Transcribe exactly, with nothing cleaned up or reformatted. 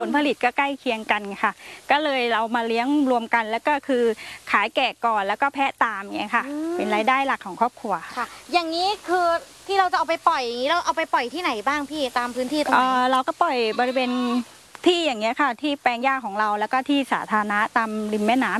ผลผลิตก็ใกล้เคียงกันค่ะก็เลยเรามาเลี้ยงรวมกันแล้วก็คือขายแกะก่อนแล้วก็แพะตามเงี้ยค่ะเป็นรายได้หลักของครอบครัวค่ะอย่างนี้คือที่เราจะเอาไปปล่อยอย่างนี้เราเอาไปปล่อยที่ไหนบ้างพี่ตามพื้นที่ตรงไหนเราก็ปล่อยบริเวณที่อย่างเงี้ยค่ะที่แปลงหญ้าของเราแล้วก็ที่สาธารณะตามริมแม่น้ำ